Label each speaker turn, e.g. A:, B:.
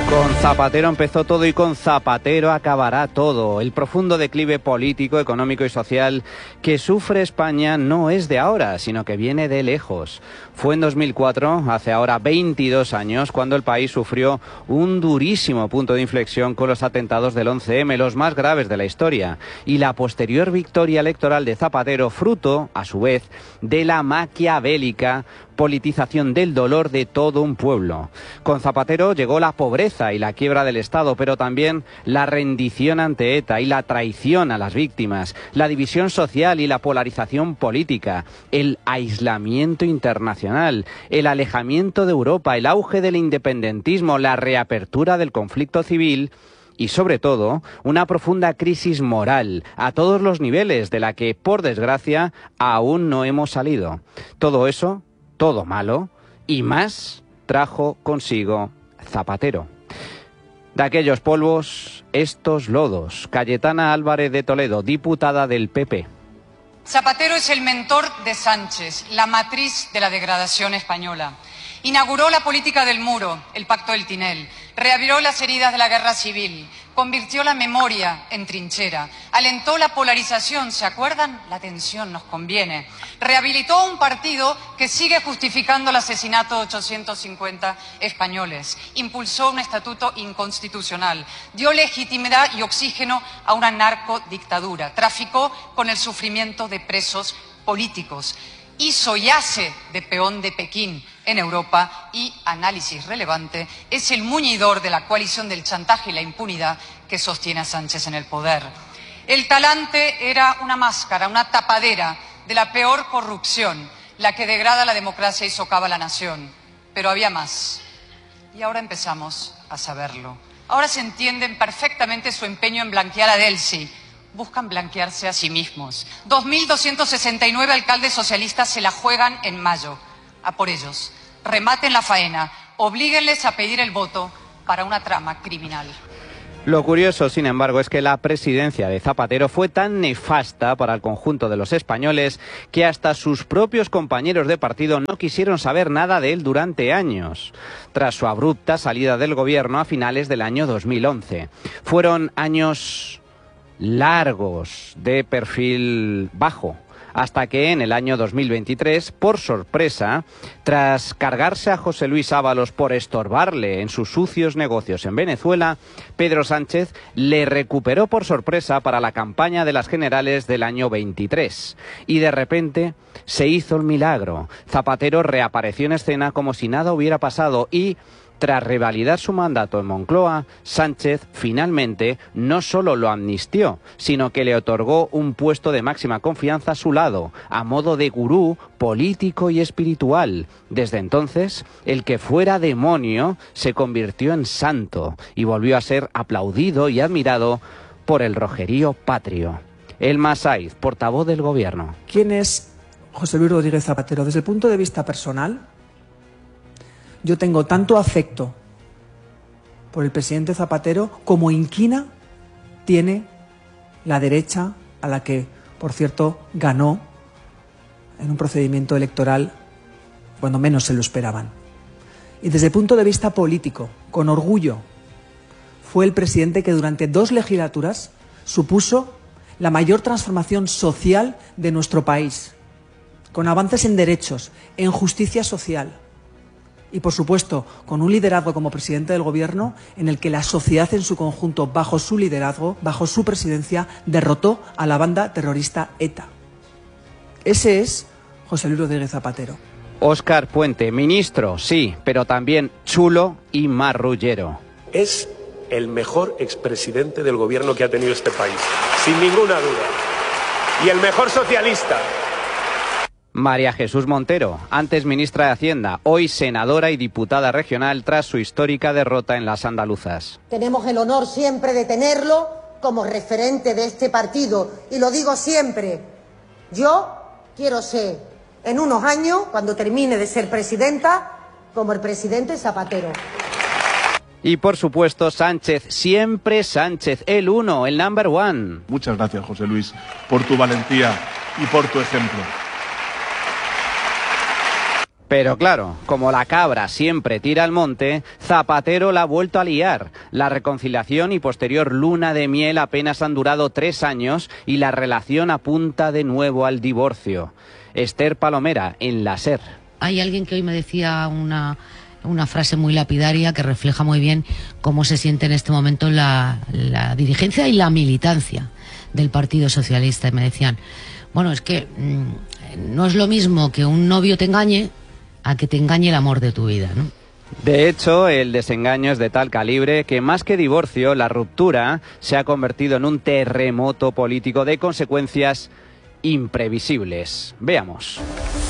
A: Con Zapatero empezó todo y con Zapatero acabará todo. El profundo declive político, económico y social que sufre España no es de ahora, sino que viene de lejos. Fue en 2004, hace ahora 22 años, cuando el país sufrió un durísimo punto de inflexión con los atentados del 11M, los más graves de la historia, y la posterior victoria electoral de Zapatero, fruto, a su vez, de la maquiavélica politización del dolor de todo un pueblo. Con Zapatero llegó la pobreza y la quiebra del Estado, pero también la rendición ante ETA y la traición a las víctimas, la división social y la polarización política, el aislamiento internacional, el alejamiento de Europa, el auge del independentismo, la reapertura del conflicto civil y, sobre todo, una profunda crisis moral a todos los niveles de la que, por desgracia, aún no hemos salido. Todo eso, todo malo y más, trajo consigo Zapatero. De aquellos polvos, estos lodos. Cayetana Álvarez de Toledo, diputada del PP.
B: Zapatero es el mentor de Sánchez, la matriz de la degradación española. Inauguró la política del muro, el pacto del Tinel, reabrió las heridas de la guerra civil, convirtió la memoria en trinchera, alentó la polarización, ¿se acuerdan? La tensión nos conviene. Rehabilitó un partido que sigue justificando el asesinato de 850 españoles, impulsó un estatuto inconstitucional, dio legitimidad y oxígeno a una narcodictadura, traficó con el sufrimiento de presos políticos, hizo y hace de peón de Pekín en Europa y, análisis relevante, es el muñidor de la coalición del chantaje y la impunidad que sostiene a Sánchez en el poder. El talante era una máscara, una tapadera de la peor corrupción, la que degrada la democracia y socava la nación. Pero había más. Y ahora empezamos a saberlo. Ahora se entienden perfectamente su empeño en blanquear a Delcy. Buscan blanquearse a sí mismos. 2.269 alcaldes socialistas se la juegan en mayo. A por ellos. Rematen la faena. Oblíguenles a pedir el voto para una trama criminal.
A: Lo curioso, sin embargo, es que la presidencia de Zapatero fue tan nefasta para el conjunto de los españoles que hasta sus propios compañeros de partido no quisieron saber nada de él durante años, tras su abrupta salida del gobierno a finales del año 2011. Fueron años largos de perfil bajo, hasta que en el año 2023, por sorpresa, tras cargarse a José Luis Ábalos por estorbarle en sus sucios negocios en Venezuela, Pedro Sánchez le recuperó por sorpresa para la campaña de las generales del año 23. Y de repente se hizo el milagro. Zapatero reapareció en escena como si nada hubiera pasado y, tras revalidar su mandato en Moncloa, Sánchez finalmente no solo lo amnistió, sino que le otorgó un puesto de máxima confianza a su lado, a modo de gurú político y espiritual. Desde entonces, el que fuera demonio se convirtió en santo y volvió a ser aplaudido y admirado por el rojerío patrio. Elma Saiz, portavoz del Gobierno.
C: ¿Quién es José Luis Rodríguez Zapatero? Desde el punto de vista personal, yo tengo tanto afecto por el presidente Zapatero como inquina tiene la derecha, a la que, por cierto, ganó en un procedimiento electoral cuando menos se lo esperaban. Y desde el punto de vista político, con orgullo, fue el presidente que durante 2 legislaturas supuso la mayor transformación social de nuestro país, con avances en derechos, en justicia social, y, por supuesto, con un liderazgo como presidente del Gobierno en el que la sociedad en su conjunto, bajo su liderazgo, bajo su presidencia, derrotó a la banda terrorista ETA. Ese es José Luis Rodríguez Zapatero.
A: Óscar Puente, ministro, sí, pero también chulo y marrullero.
D: Es el mejor expresidente del Gobierno que ha tenido este país, sin ninguna duda. Y el mejor socialista.
A: María Jesús Montero, antes ministra de Hacienda, hoy senadora y diputada regional tras su histórica derrota en las andaluzas.
E: Tenemos el honor siempre de tenerlo como referente de este partido y lo digo siempre, yo quiero ser en unos años, cuando termine de ser presidenta, como el presidente Zapatero.
A: Y por supuesto Sánchez, siempre Sánchez, el uno, el number one.
F: Muchas gracias, José Luis, por tu valentía y por tu ejemplo.
A: Pero claro, como la cabra siempre tira al monte, Zapatero la ha vuelto a liar. La reconciliación y posterior luna de miel apenas han durado 3 años y la relación apunta de nuevo al divorcio. Esther Palomera, en la SER.
F: Hay alguien que hoy me decía una frase muy lapidaria que refleja muy bien cómo se siente en este momento la dirigencia y la militancia del Partido Socialista. Y me decían, bueno, es que no es lo mismo que un novio te engañe a que te engañe el amor de tu vida, ¿no?
A: De hecho, el desengaño es de tal calibre que más que divorcio, la ruptura se ha convertido en un terremoto político de consecuencias imprevisibles. Veamos.